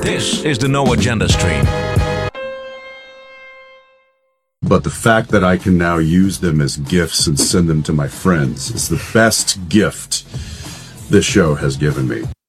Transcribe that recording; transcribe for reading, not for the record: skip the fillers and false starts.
This is the No Agenda stream. But the fact that I can now use them as gifts and send them to my friends is the best gift this show has given me.